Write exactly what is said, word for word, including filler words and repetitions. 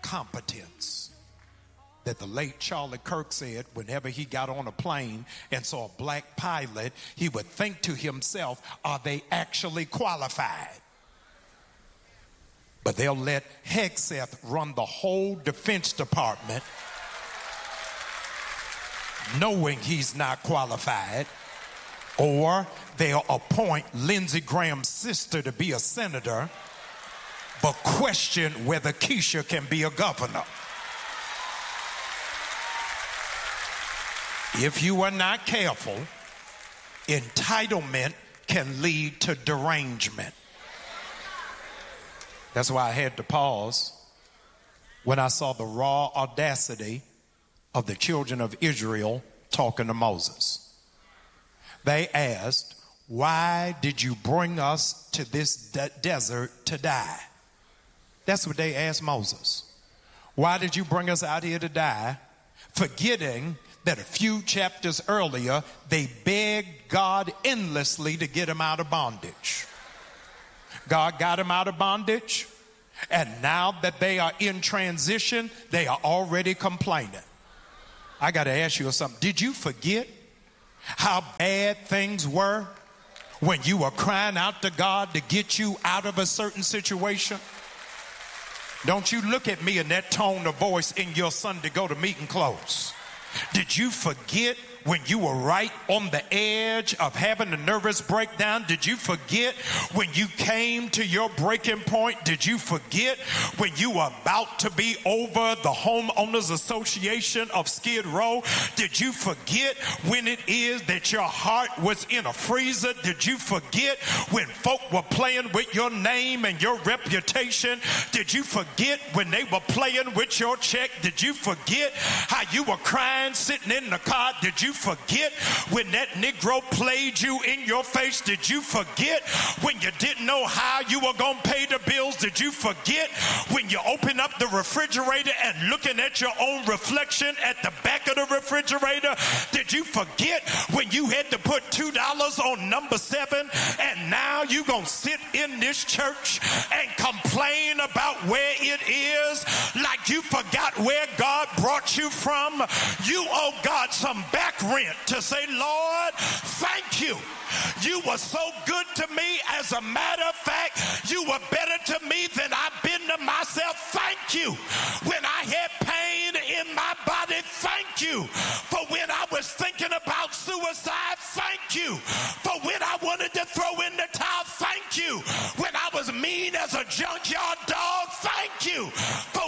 incompetence that the late Charlie Kirk said whenever he got on a plane and saw a black pilot, he would think to himself, are they actually qualified? But they'll let Hegseth run the whole Defense Department knowing he's not qualified, or they'll appoint Lindsey Graham's sister to be a senator but question whether Keisha can be a governor. If you are not careful, entitlement can lead to derangement. That's why I had to pause when I saw the raw audacity of the children of Israel talking to Moses. They asked, why did you bring us to this de- desert to die? That's what they asked Moses. Why did you bring us out here to die? Forgetting that a few chapters earlier, they begged God endlessly to get them out of bondage. God got them out of bondage, and now that they are in transition, they are already complaining. I got to ask you something. Did you forget how bad things were when you were crying out to God to get you out of a certain situation? Don't you look at me in that tone of voice in your Sunday go to meeting clothes. Did you forget when you were right on the edge of having a nervous breakdown? Did you forget when you came to your breaking point? Did you forget when you were about to be over the Homeowners Association of Skid Row? Did you forget when it is that your heart was in a freezer? Did you forget when folk were playing with your name and your reputation? Did you forget when they were playing with your check? Did you forget how you were crying sitting in the car? Did you forget when that Negro played you in your face? Did you forget when you didn't know how you were going to pay the bills? Did you forget when you opened up the refrigerator and looking at your own reflection at the back of the refrigerator? Did you forget when you had to put two dollars on number seven, and now you're going to sit in this church and complain about where it is like you forgot where God brought you from? You owe God some back rent to say, Lord, thank you. You were so good to me. As a matter of fact, you were better to me than I've been to myself. Thank you. When I had pain in my body, thank you. For when I was thinking about suicide, thank you. For when I wanted to throw in the towel, thank you. When I was mean as a junkyard dog, thank you. For